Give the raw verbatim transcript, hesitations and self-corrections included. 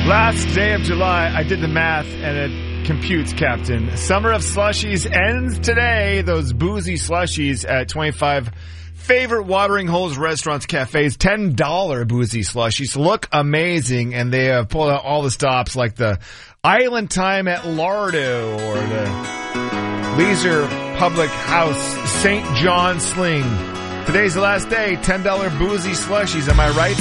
Last day of July, I did the math, and it computes, Captain. Summer of Slushies ends today. Those boozy slushies at twenty-five favorite watering holes, restaurants, cafes. ten dollars boozy slushies look amazing, and they have pulled out all the stops like the Island Time at Lardo or the Leisure Public House Saint John Sling. Today's the last day. ten dollars boozy slushies. Am I right?